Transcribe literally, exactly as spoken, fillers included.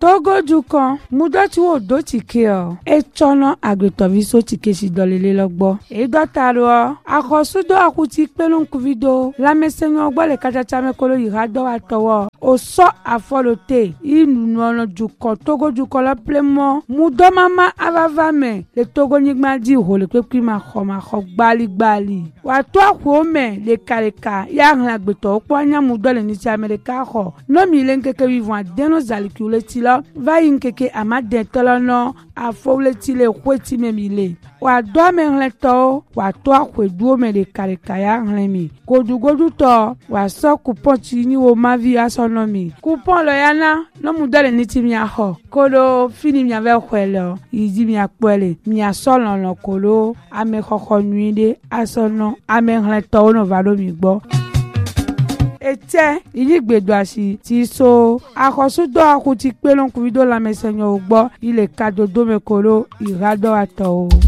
Togo dukan mudoti wo do tike o e chono agbetoviso tike si dolele logbo e dotaro akosudo akuti pelun kuvido la mesenyo gbo le kachacha mekolo irado atowo o so afolote inu ono dukan Togo dukan la plemo mudo mama avavame le Togo nigma di ho le pepi ma kho ma kho gbali gbali wa to akwo me le kaleka ya ran agbeto opo anya mudo le ni ti America kho no mi le nkeke vivant deno zalikule ti lo va yinkeke amade tolono afowleti le kweti memile wa do me hleto wa to akwedu me le kaleka ya hlemi godu godu to wa so coupon ti ni wo ma vi asonomi coupon lo yana no mudo le ni ti mi aho kolo fini mi ave kwelo yidi mi akpele mi asolo no kolo ame khokho nuide asono ame hleto no valo mi gbo ete iligbedo asi ti so akosudo akuti pelon kuvido la mesenyo ugbo ile kadodo mekolo irado ato.